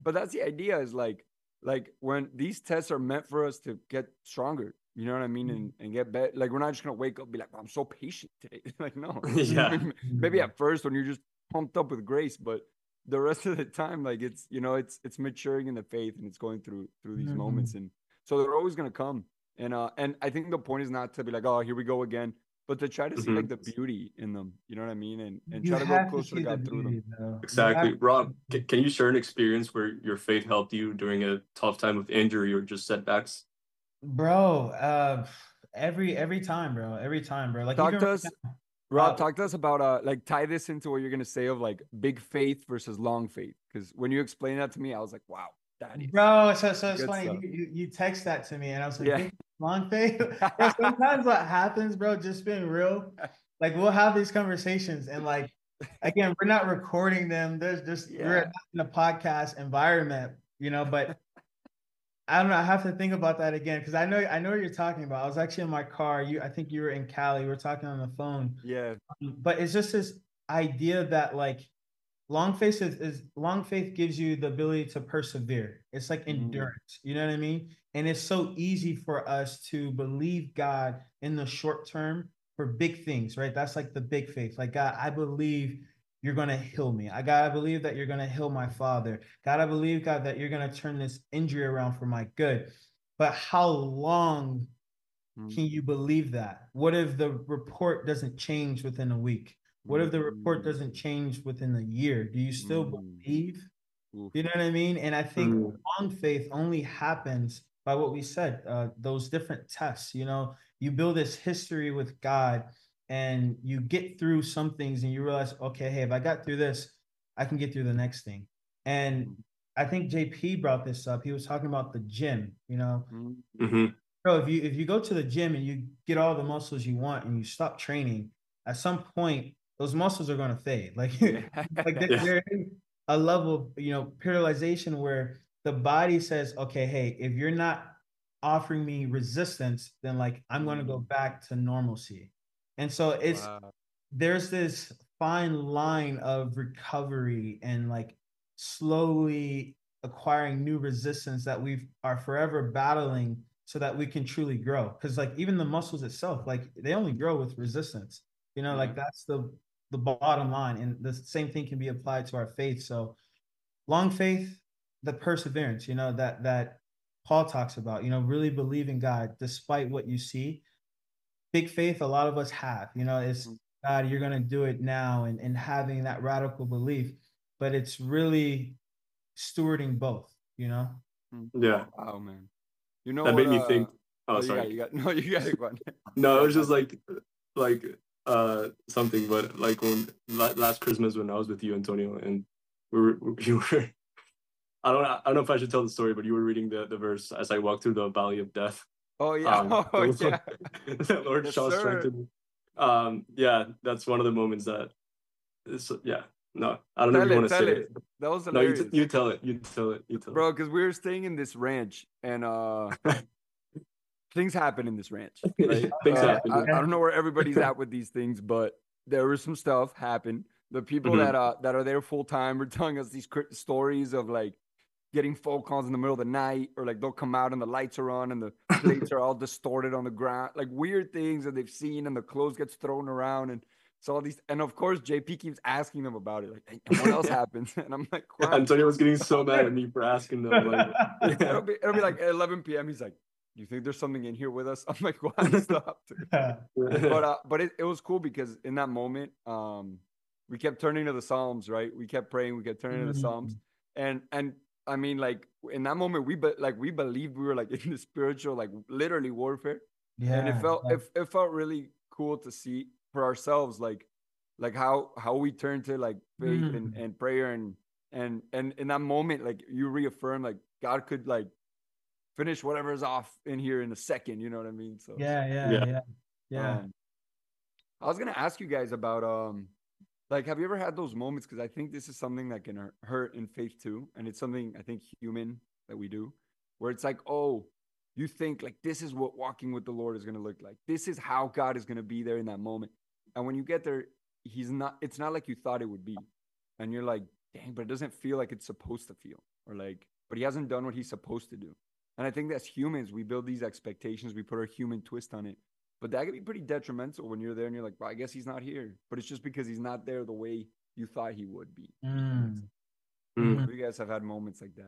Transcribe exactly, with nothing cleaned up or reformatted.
but that's the idea is like, like when these tests are meant for us to get stronger, you know what I mean? And, and get better. Like, we're not just going to wake up and be like, I'm so patient today. Like, no, Yeah. maybe, maybe at first when you're just pumped up with grace, but the rest of the time, like it's, you know, it's, it's maturing in the faith and it's going through, through these moments. And so they're always going to come. And, uh, and I think the point is not to be like, oh, here we go again, but to try to see Hmm. like the beauty in them, you know what I mean? And, and You try to go have to closer to see the God through them. beauty, though. You have Exactly. Rob, c- can you share an experience where your faith helped you during a tough time with injury or just setbacks? bro. Uh, every every time, bro. Every time, bro. Like Talk even to right us, now, Rob, uh, talk to us about uh like tie this into what you're gonna say of like big faith versus long faith. Because when you explained that to me, I was like, wow, that is bro. So so it's good funny. stuff. You, you you text that to me, and I was like, Yeah. big long face, bro. Sometimes what happens, bro, just being real. Like we'll have these conversations, and like again, we're not recording them. There's just we're Yeah. in a podcast environment, you know. But I don't know. I have to think about that again because I know I know what you're talking about. I was actually in my car. You, I think you were in Cali. We were talking on the phone. Yeah. But it's just this idea that like long faith is, is long faith gives you the ability to persevere. It's like Mm, endurance. You know what I mean? And it's so easy for us to believe God in the short term for big things, right? That's like the big faith. Like God, I believe you're going to heal me. I gotta believe that you're going to heal my father. God, I believe, God, that you're going to turn this injury around for my good. But how long mm, can you believe that? What if the report doesn't change within a week? What if the report mm, doesn't change within a year? Do you still mm. believe? Oof. You know what I mean? And I think Mm. long faith only happens by what we said, uh, those different tests. You know, you build this history with God and you get through some things and you realize, okay, hey, if I got through this, I can get through the next thing. And Mm, I think J P brought this up. He was talking about the gym, you know, mm, Hmm. bro, if you if you go to the gym and you get all the muscles you want and you stop training, at some point those muscles are going to fade. Like yeah. like there, Yeah. there is a level of, you know, periodization where the body says, okay, hey, if you're not offering me resistance, then like I'm going to go Mm, back to normalcy. And so it's wow. there's this fine line of recovery and like slowly acquiring new resistance that we are forever battling so that we can truly grow. Because like even the muscles itself, like they only grow with resistance. You know, Yeah. like that's the the bottom line. And the same thing can be applied to our faith. So long faith, the perseverance, you know, that that Paul talks about, you know, really believe in God despite what you see. Big faith, a lot of us have, you know, it's Mm, God, you're gonna do it now, and, and having that radical belief, but it's really stewarding both, you know. mm. Yeah. Wow, man. You know That what? made me Uh, think. oh, Oh, you got, sorry. you got, no, you got it. Go on. No, it Yeah, was my just bad. like, like, uh, something, but like when la- last Christmas when I was with you, Antonio, and we were, you were, I don't, I don't know if I should tell the story, but you were reading the, the verse as I walked through the valley of death. Oh yeah. Um, the Oh Lord, yeah. the Lord Yes, shall sir. strengthen me. Um, yeah, that's one of the moments that is, yeah, no, I don't know if Tell you want it, to say tell it. it. That was No, you, t- hilarious, you tell it, you tell it, you tell bro. Because we were staying in this ranch, and uh, it. things happen in this ranch, right? Things Uh, happen. I, I Yeah. don't know where everybody's at with these things, but there was some stuff happen. The people Hmm. that uh that are there full time are telling us these cr- stories of like getting phone calls in the middle of the night, or like they'll come out and the lights are on and the plates are all distorted on the ground, like weird things that they've seen, and the clothes gets thrown around, and so all these, and of course J P keeps asking them about it, like, "Hey, and what else happens?" And I'm like, Juan, Antonio was getting so stop mad at it. me for asking them. Like, It'll yeah. be it'll be like eleven p m. He's like, "Do you think there's something in here with us?" I'm like, Juan, stop, dude. But uh, but it, it was cool because in that moment, um, we kept turning to the Psalms, right? We kept praying, we kept turning to the Psalms, Mm, and and I mean, like in that moment, we be, like we believed we were like in the spiritual, like literally warfare, and it yeah, felt yeah. it, it felt really cool to see for ourselves, like like how how we turn to like faith and Mm, and prayer, and and and in that moment, like you reaffirm, like God could like finish whatever's off in here in a second, you know what I mean? So yeah, yeah, Yeah. yeah, yeah. um I was gonna ask you guys about um like have you ever had those moments? Because I think this is something that can hurt, hurt in faith too, and it's something I think human that we do, where it's like, oh, you think like this is what walking with the Lord is gonna look like. This is how God is gonna be there in that moment, and when you get there, He's not. It's not like you thought it would be, and you're like, dang, but it doesn't feel like it's supposed to feel. or like, but he hasn't done what he's supposed to do. And I think as humans, we build these expectations, we put our human twist on it. But that can be pretty detrimental when you're there and you're like, well, I guess he's not here. But it's just because he's not there the way you thought he would be. Mm. Mm. You guys have had moments like that.